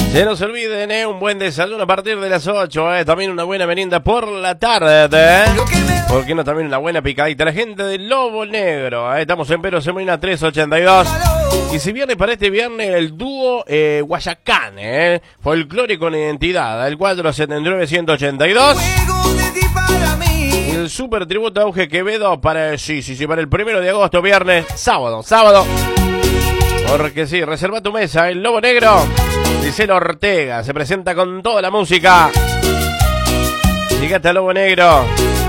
Que no se olviden, un buen desayuno a partir de las 8, también una buena merienda por la tarde, ¿Por qué no también una buena picadita? La gente del Lobo Negro, estamos en Pedro Semolina 382. Y si viene para este viernes el dúo Guayacán, folclore con identidad, el 479-182. Y el super tributo a Auge Quevedo para, para el 1 de agosto, viernes, sábado. Porque sí, reserva tu mesa, el Lobo Negro. Gisela Ortega se presenta con toda la música. Llegaste al Lobo Negro.